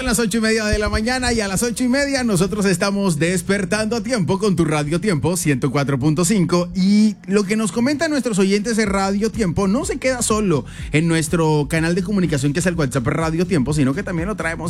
las 8:30 de la mañana y a las 8:30 nosotros estamos despertando a tiempo con tu Radio Tiempo 104.5 y lo que nos comentan nuestros oyentes de Radio Tiempo no se queda solo en nuestro canal de comunicación que es el WhatsApp Radio Tiempo, sino que también lo traemos